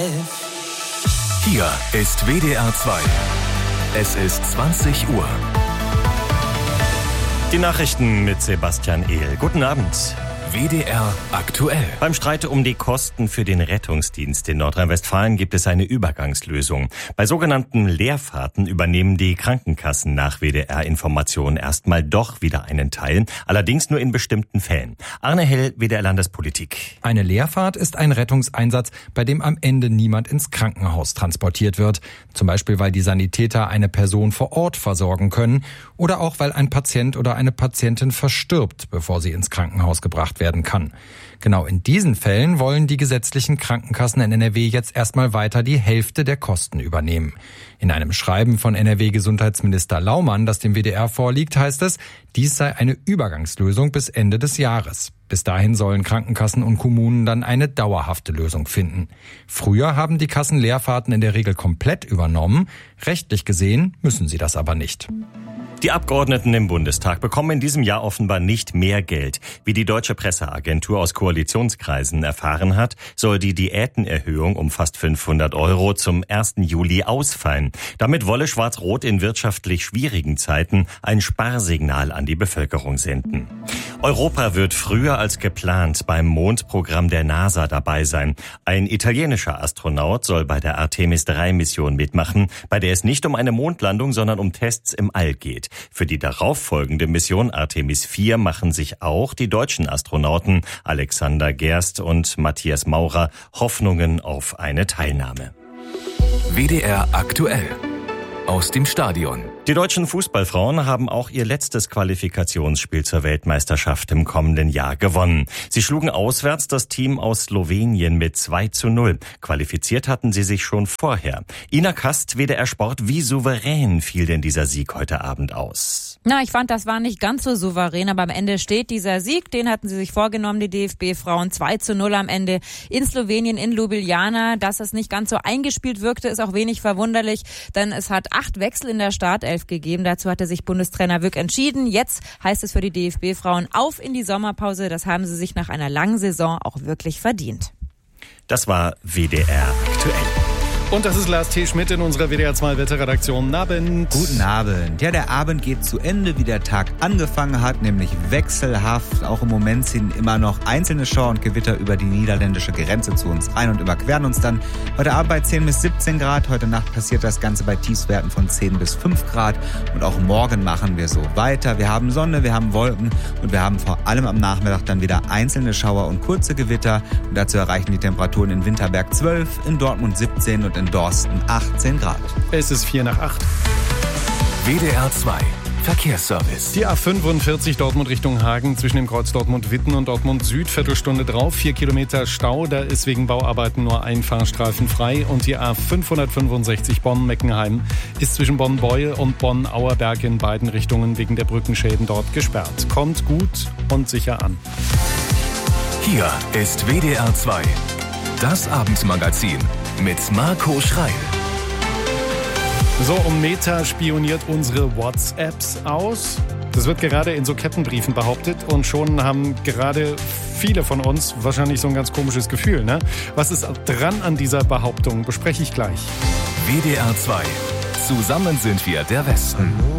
Hier ist WDR 2. Es ist 20 Uhr. Die Nachrichten mit Sebastian Ehl. Guten Abend. WDR aktuell. Beim Streit um die Kosten für den Rettungsdienst in Nordrhein-Westfalen gibt es eine Übergangslösung. Bei sogenannten Leerfahrten übernehmen die Krankenkassen nach WDR-Informationen erstmal doch wieder einen Teil, allerdings nur in bestimmten Fällen. Arne Hell, WDR Landespolitik. Eine Leerfahrt ist ein Rettungseinsatz, bei dem am Ende niemand ins Krankenhaus transportiert wird. Zum Beispiel, weil die Sanitäter eine Person vor Ort versorgen können oder auch, weil ein Patient oder eine Patientin verstirbt, bevor sie ins Krankenhaus gebracht werden kann. Genau in diesen Fällen wollen die gesetzlichen Krankenkassen in NRW jetzt erstmal weiter die Hälfte der Kosten übernehmen. In einem Schreiben von NRW-Gesundheitsminister Laumann, das dem WDR vorliegt, heißt es, dies sei eine Übergangslösung bis Ende des Jahres. Bis dahin sollen Krankenkassen und Kommunen dann eine dauerhafte Lösung finden. Früher haben die Kassen Leerfahrten in der Regel komplett übernommen. Rechtlich gesehen müssen sie das aber nicht. Die Abgeordneten im Bundestag bekommen in diesem Jahr offenbar nicht mehr Geld. Wie die Deutsche Presseagentur aus Koalitionskreisen erfahren hat, soll die Diätenerhöhung um fast 500 € zum 1. Juli ausfallen. Damit wolle Schwarz-Rot in wirtschaftlich schwierigen Zeiten ein Sparsignal an die Bevölkerung senden. Europa wird früher als geplant beim Mondprogramm der NASA dabei sein. Ein italienischer Astronaut soll bei der Artemis-3-Mission mitmachen, bei der es nicht um eine Mondlandung, sondern um Tests im All geht. Für die darauffolgende Mission Artemis 4 machen sich auch die deutschen Astronauten Alexander Gerst und Matthias Maurer Hoffnungen auf eine Teilnahme. WDR aktuell. Aus dem Stadion. Die deutschen Fußballfrauen haben auch ihr letztes Qualifikationsspiel zur Weltmeisterschaft im kommenden Jahr gewonnen. Sie schlugen auswärts das Team aus Slowenien mit 2:0. Qualifiziert hatten sie sich schon vorher. Ina Kast, WDR Sport, wie souverän fiel denn dieser Sieg heute Abend aus? Na, ich fand, das war nicht ganz so souverän, aber am Ende steht dieser Sieg, den hatten sie sich vorgenommen, die DFB-Frauen, 2:0 am Ende in Slowenien, in Ljubljana. Dass es nicht ganz so eingespielt wirkte, ist auch wenig verwunderlich, denn es hat 8 Wechsel in der Startelf gegeben. Dazu hatte sich Bundestrainer Wück entschieden. Jetzt heißt es für die DFB-Frauen auf in die Sommerpause. Das haben sie sich nach einer langen Saison auch wirklich verdient. Das war WDR aktuell. Und das ist Lars T. Schmidt in unserer WDR 2 Wetterredaktion. Guten Abend. Guten Abend. Ja, der Abend geht zu Ende, wie der Tag angefangen hat, nämlich wechselhaft. Auch im Moment ziehen immer noch einzelne Schauer und Gewitter über die niederländische Grenze zu uns rein und überqueren uns dann. Heute Abend bei 10 bis 17 Grad. Heute Nacht passiert das Ganze bei Tiefstwerten von 10 bis 5 Grad. Und auch morgen machen wir so weiter. Wir haben Sonne, wir haben Wolken und wir haben vor allem am Nachmittag dann wieder einzelne Schauer und kurze Gewitter. Und dazu erreichen die Temperaturen in Winterberg 12, in Dortmund 17 und in Dorsten 18 Grad. Es ist 7:45. WDR 2. Verkehrsservice. Die A45 Dortmund Richtung Hagen zwischen dem Kreuz Dortmund-Witten und Dortmund Süd, Viertelstunde drauf, 4 Kilometer Stau, da ist wegen Bauarbeiten nur ein Fahrstreifen frei und die A565 Bonn-Meckenheim ist zwischen Bonn-Beuel und Bonn-Auerberg in beiden Richtungen wegen der Brückenschäden dort gesperrt. Kommt gut und sicher an. Hier ist WDR 2. Das Abendmagazin mit Marco Schreil. So, Meta spioniert unsere WhatsApps aus. Das wird gerade in so Kettenbriefen behauptet und schon haben gerade viele von uns wahrscheinlich so ein ganz komisches Gefühl, ne? Was ist dran an dieser Behauptung? Bespreche ich gleich. WDR 2. Zusammen sind wir der Westen.